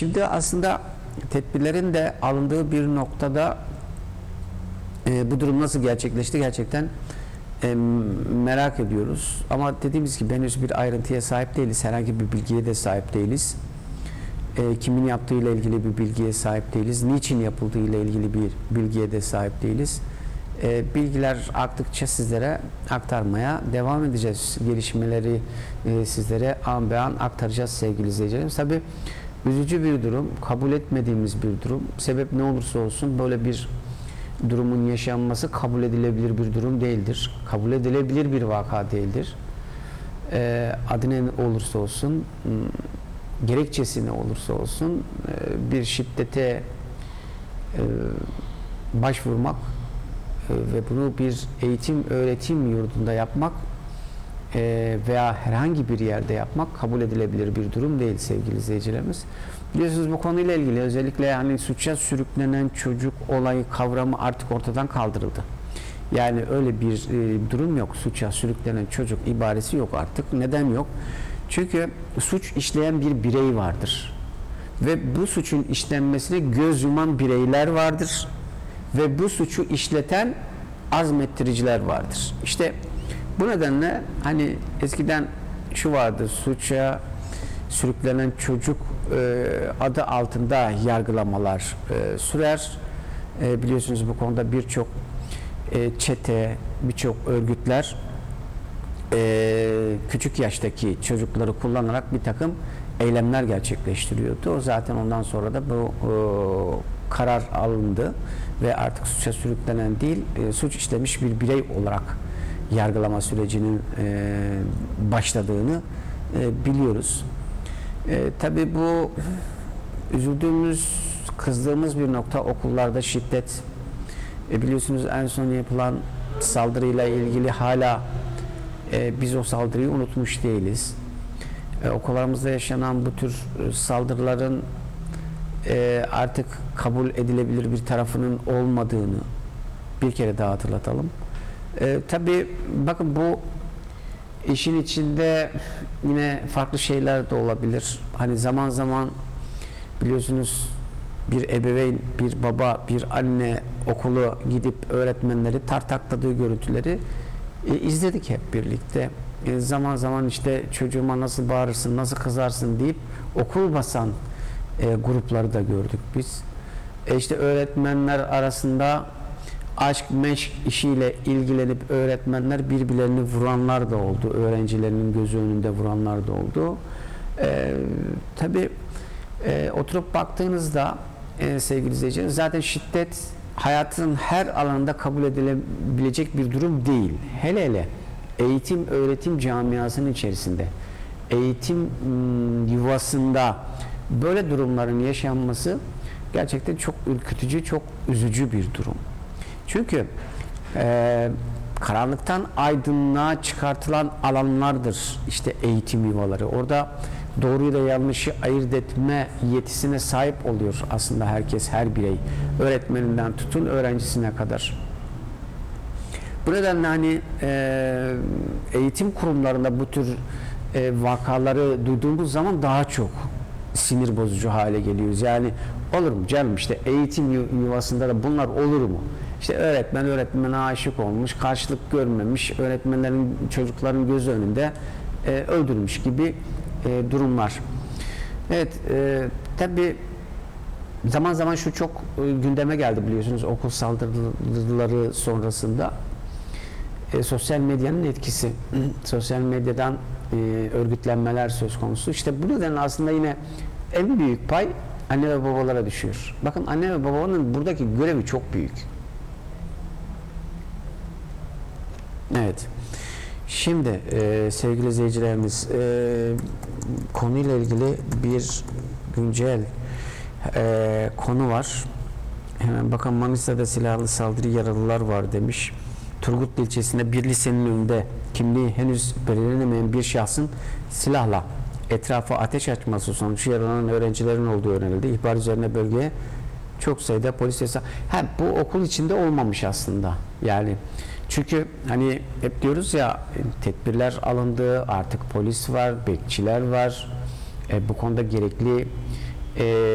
Şimdi aslında tedbirlerin de alındığı bir noktada bu durum nasıl gerçekleşti gerçekten merak ediyoruz. Ama dediğimiz gibi henüz bir ayrıntıya sahip değiliz. Herhangi bir bilgiye de sahip değiliz. Kimin yaptığıyla ilgili bir bilgiye sahip değiliz. Niçin yapıldığıyla ilgili bir bilgiye de sahip değiliz. Bilgiler arttıkça sizlere aktarmaya devam edeceğiz. Gelişmeleri sizlere an be an aktaracağız sevgili izleyicilerimiz. Tabii üzücü bir durum, kabul etmediğimiz bir durum. Sebep ne olursa olsun böyle bir durumun yaşanması kabul edilebilir bir durum değildir. Kabul edilebilir bir vaka değildir. Adı ne olursa olsun, gerekçesi ne olursa olsun bir şiddete başvurmak ve bunu bir eğitim öğretim yurdunda yapmak veya herhangi bir yerde yapmak kabul edilebilir bir durum değil sevgili izleyicilerimiz. Biliyorsunuz bu konuyla ilgili özellikle hani suça sürüklenen çocuk olayı kavramı artık ortadan kaldırıldı. Yani öyle bir durum yok. Suça sürüklenen çocuk ibaresi yok artık. Neden yok? Çünkü suç işleyen bir birey vardır. Ve bu suçun işlenmesine göz yuman bireyler vardır. Ve bu suçu işleten azmettiriciler vardır. İşte bu nedenle hani eskiden şu vardı, suça sürüklenen çocuk adı altında yargılamalar sürer. Biliyorsunuz bu konuda birçok çete, birçok örgütler küçük yaştaki çocukları kullanarak bir takım eylemler gerçekleştiriyordu. O zaten ondan sonra da bu karar alındı ve artık suça sürüklenen değil, suç işlemiş bir birey olarak yargılama sürecinin başladığını biliyoruz. Tabii bu üzüldüğümüz, kızdığımız bir nokta okullarda şiddet. Biliyorsunuz en son yapılan saldırıyla ilgili hala biz o saldırıyı unutmuş değiliz. Okullarımızda yaşanan bu tür saldırıların artık kabul edilebilir bir tarafının olmadığını bir kere daha hatırlatalım. Tabii bakın bu işin içinde yine farklı şeyler de olabilir. Hani zaman zaman biliyorsunuz bir ebeveyn, bir baba, bir anne okulu gidip öğretmenleri tartakladığı görüntüleri izledik hep birlikte. Zaman zaman işte çocuğuma nasıl bağırırsın, nasıl kızarsın deyip okul basan grupları da gördük biz. İşte öğretmenler arasında aşk meşk işiyle ilgilenip öğretmenler birbirlerini vuranlar da oldu. Öğrencilerinin gözü önünde vuranlar da oldu. Tabii oturup baktığınızda sevgili izleyiciler zaten şiddet hayatın her alanında kabul edilebilecek bir durum değil. Hele hele eğitim öğretim camiasının içerisinde, eğitim yuvasında böyle durumların yaşanması gerçekten çok ürkütücü, çok üzücü bir durum. Çünkü karanlıktan aydınlığa çıkartılan alanlardır işte eğitim yuvaları. Orada doğruyla yanlışı ayırt etme yetisine sahip oluyor aslında herkes, her birey. Öğretmeninden tutun öğrencisine kadar. Bu nedenle hani eğitim kurumlarında bu tür vakaları duyduğumuz zaman daha çok sinir bozucu hale geliyoruz. Yani olur mu canım, işte eğitim yuvasında da bunlar olur mu? İşte öğretmen öğretmene aşık olmuş, karşılık görmemiş, öğretmenlerin çocukların göz önünde öldürmüş gibi durumlar. Evet, tabii zaman zaman şu çok gündeme geldi biliyorsunuz okul saldırıları sonrasında. Sosyal medyanın etkisi, sosyal medyadan örgütlenmeler söz konusu. İşte bu nedenle aslında yine en büyük pay anne ve babalara düşüyor. Bakın anne ve babanın buradaki görevi çok büyük. Evet. Şimdi sevgili izleyicilerimiz konuyla ilgili bir güncel konu var. Hemen bakın, Manisa'da silahlı saldırı, yaralılar var demiş. Turgutlu ilçesinde bir lisenin önünde kimliği henüz belirlenemeyen bir şahsın silahla etrafa ateş açması sonucu yaralanan öğrencilerin olduğu öğrenildi. İhbar üzerine bölgeye çok sayıda polis bu okul içinde olmamış aslında. Yani çünkü hani hep diyoruz ya, tedbirler alındı, artık polis var, bekçiler var. Bu konuda gerekli